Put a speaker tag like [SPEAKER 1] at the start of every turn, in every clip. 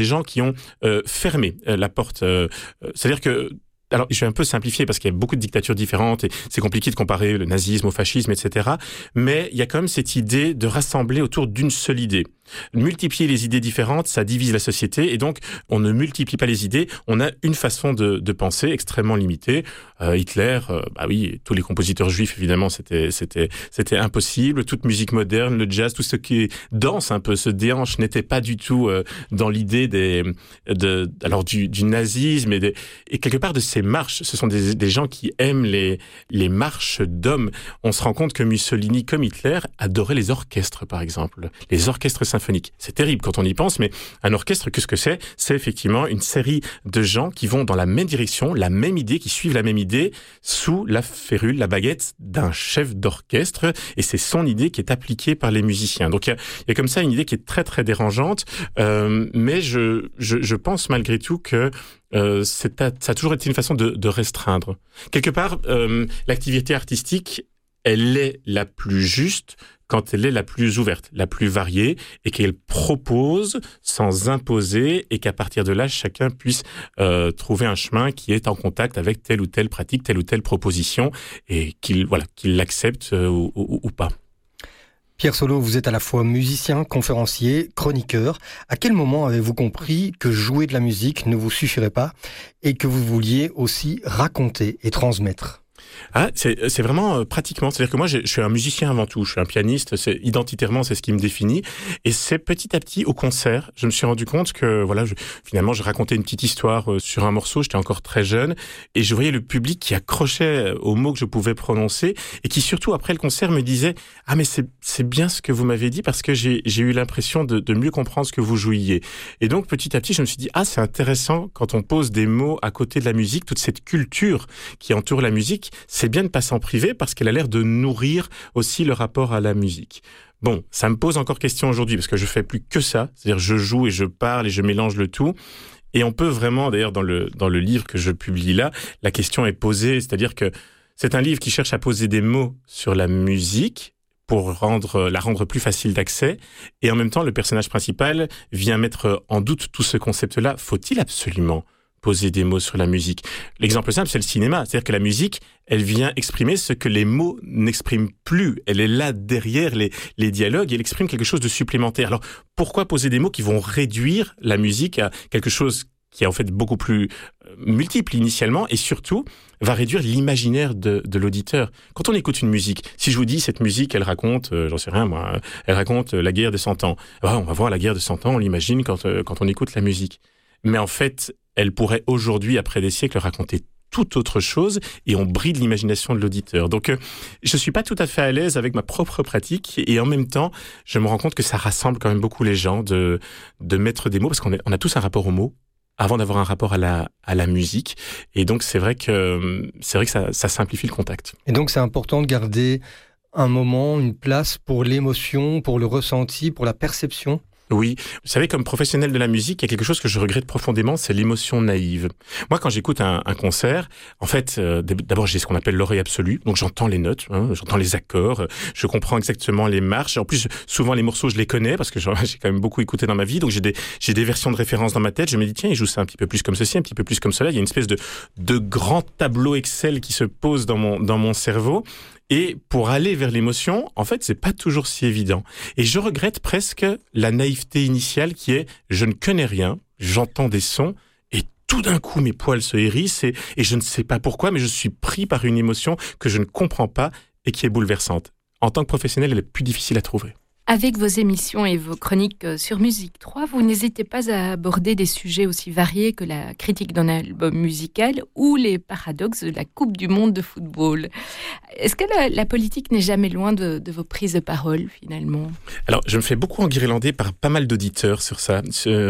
[SPEAKER 1] des gens qui ont fermé la porte. C'est-à-dire que alors, je vais un peu simplifier parce qu'il y a beaucoup de dictatures différentes et c'est compliqué de comparer le nazisme au fascisme, etc. Mais il y a quand même cette idée de rassembler autour d'une seule idée. Multiplier les idées différentes, ça divise la société et donc on ne multiplie pas les idées. On a une façon de penser extrêmement limitée. Hitler, bah oui, tous les compositeurs juifs évidemment, c'était impossible. Toute musique moderne, le jazz, tout ce qui danse un peu, se déhanche, n'était pas du tout dans l'idée du nazisme et quelque part de ces marches. Ce sont des gens qui aiment les marches d'hommes. On se rend compte que Mussolini, comme Hitler, adorait les orchestres, par exemple, les orchestres symphoniques. C'est terrible quand on y pense, mais un orchestre, qu'est-ce que c'est ? C'est effectivement une série de gens qui vont dans la même direction, la même idée, qui suivent la même idée, sous la férule, la baguette d'un chef d'orchestre, et c'est son idée qui est appliquée par les musiciens. Donc il y a comme ça une idée qui est très très dérangeante, mais je pense malgré tout que ça a toujours été une façon de restreindre. Quelque part, l'activité artistique, elle est la plus juste quand elle est la plus ouverte, la plus variée, et qu'elle propose sans imposer, et qu'à partir de là, chacun puisse trouver un chemin qui est en contact avec telle ou telle pratique, telle ou telle proposition, et qu'il l'accepte ou pas.
[SPEAKER 2] Pierre Solo, vous êtes à la fois musicien, conférencier, chroniqueur. À quel moment avez-vous compris que jouer de la musique ne vous suffirait pas et que vous vouliez aussi raconter et transmettre ?
[SPEAKER 1] C'est vraiment pratiquement, c'est-à-dire que moi je suis un musicien avant tout, je suis un pianiste, identitairement c'est ce qui me définit, et c'est petit à petit au concert, je me suis rendu compte que finalement je racontais une petite histoire sur un morceau, j'étais encore très jeune, et je voyais le public qui accrochait aux mots que je pouvais prononcer, et qui surtout après le concert me disait « Ah mais c'est bien ce que vous m'avez dit parce que j'ai eu l'impression de mieux comprendre ce que vous jouiez ». Et donc petit à petit je me suis dit « Ah c'est intéressant quand on pose des mots à côté de la musique, toute cette culture qui entoure la musique, c'est bien de pas s'en priver parce qu'elle a l'air de nourrir aussi le rapport à la musique. » Bon, ça me pose encore question aujourd'hui parce que je fais plus que ça, c'est-à-dire je joue et je parle et je mélange le tout. Et on peut vraiment, d'ailleurs dans le livre que je publie là, la question est posée, c'est-à-dire que c'est un livre qui cherche à poser des mots sur la musique pour la rendre plus facile d'accès, et en même temps le personnage principal vient mettre en doute tout ce concept-là. Faut-il absolument poser des mots sur la musique? L'exemple simple, c'est le cinéma. C'est-à-dire que la musique, elle vient exprimer ce que les mots n'expriment plus. Elle est là derrière les dialogues et elle exprime quelque chose de supplémentaire. Alors, pourquoi poser des mots qui vont réduire la musique à quelque chose qui est en fait beaucoup plus multiple initialement et surtout va réduire l'imaginaire de l'auditeur. Quand on écoute une musique, si je vous dis cette musique, elle raconte, j'en sais rien moi, elle raconte la guerre des 100 ans. Alors, on va voir la guerre de 100 ans, on l'imagine quand on écoute la musique. Mais en fait, elle pourrait aujourd'hui, après des siècles, raconter toute autre chose et on bride l'imagination de l'auditeur. Donc, je suis pas tout à fait à l'aise avec ma propre pratique et en même temps, je me rends compte que ça rassemble quand même beaucoup les gens de mettre des mots parce qu'on a tous un rapport aux mots avant d'avoir un rapport à la musique. Et donc, c'est vrai que ça simplifie le contact.
[SPEAKER 2] Et donc, c'est important de garder un moment, une place pour l'émotion, pour le ressenti, pour la perception.
[SPEAKER 1] Oui, vous savez, comme professionnel de la musique, il y a quelque chose que je regrette profondément, c'est l'émotion naïve. Moi, quand j'écoute un concert, en fait, d'abord j'ai ce qu'on appelle l'oreille absolue, donc j'entends les notes, j'entends les accords, je comprends exactement les marches. En plus, souvent les morceaux, je les connais parce que j'ai quand même beaucoup écouté dans ma vie, donc j'ai des versions de référence dans ma tête. Je me dis tiens, il joue ça un petit peu plus comme ceci, un petit peu plus comme cela. Il y a une espèce de grand tableau Excel qui se pose dans mon cerveau. Et pour aller vers l'émotion, en fait, c'est pas toujours si évident. Et je regrette presque la naïveté initiale qui est « je ne connais rien, j'entends des sons et tout d'un coup mes poils se hérissent et je ne sais pas pourquoi, mais je suis pris par une émotion que je ne comprends pas et qui est bouleversante. » En tant que professionnel, elle est plus difficile à trouver.
[SPEAKER 3] Avec vos émissions et vos chroniques sur Musique 3, vous n'hésitez pas à aborder des sujets aussi variés que la critique d'un album musical ou les paradoxes de la Coupe du Monde de football. Est-ce que la politique n'est jamais loin de vos prises de parole, finalement ?
[SPEAKER 1] Alors, je me fais beaucoup enguirlander par pas mal d'auditeurs sur ça,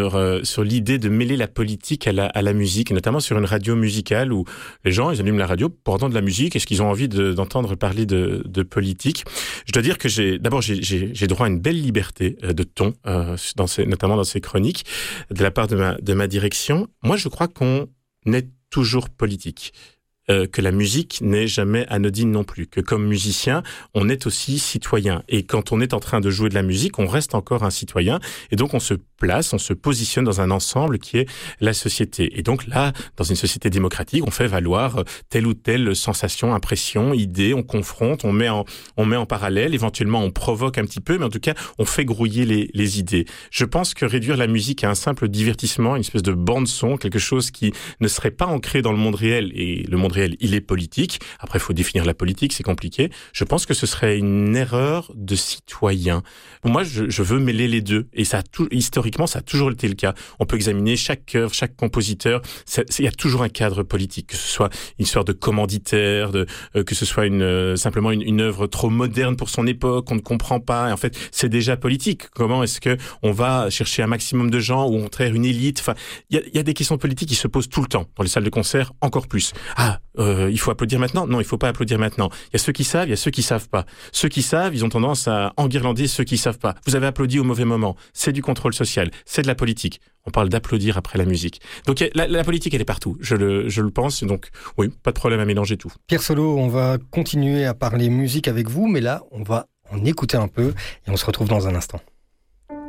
[SPEAKER 1] sur l'idée de mêler la politique à la musique, notamment sur une radio musicale où les gens, ils allument la radio pour entendre de la musique. Est-ce qu'ils ont envie d'entendre parler de politique ? Je dois dire que j'ai droit à une belle liberté de ton, notamment dans ces chroniques, de la part de ma direction. Moi, je crois qu'on est toujours politique. que la musique n'est jamais anodine non plus, que comme musicien, on est aussi citoyen. Et quand on est en train de jouer de la musique, on reste encore un citoyen. Et donc, on se place, on se positionne dans un ensemble qui est la société. Et donc là, dans une société démocratique, on fait valoir telle ou telle sensation, impression, idée, on confronte, on met en parallèle, éventuellement on provoque un petit peu, mais en tout cas, on fait grouiller les idées. Je pense que réduire la musique à un simple divertissement, une espèce de bande-son, quelque chose qui ne serait pas ancré dans le monde réel, et le monde réel, il est politique. Après, il faut définir la politique, c'est compliqué. Je pense que ce serait une erreur de citoyen. Moi, je veux mêler les deux, et historiquement, ça a toujours été le cas. On peut examiner chaque œuvre, chaque compositeur. Il y a toujours un cadre politique, que ce soit une histoire de commanditaire, que ce soit simplement une œuvre trop moderne pour son époque, on ne comprend pas. Et en fait, c'est déjà politique. Comment est-ce que on va chercher un maximum de gens ou on traite une élite? Enfin, il y a des questions politiques qui se posent tout le temps. Dans les salles de concert, encore plus. Il faut applaudir maintenant? Non, il faut pas applaudir maintenant. Il y a ceux qui savent, il y a ceux qui savent pas. Ceux qui savent, ils ont tendance à enguirlander ceux qui savent pas. Vous avez applaudi au mauvais moment. C'est du contrôle social. C'est de la politique. On parle d'applaudir après la musique. Donc la politique, elle est partout. Je le pense. Donc oui, pas de problème à mélanger tout.
[SPEAKER 2] Pierre Solo, on va continuer à parler musique avec vous, mais là, on va en écouter un peu et on se retrouve dans un instant.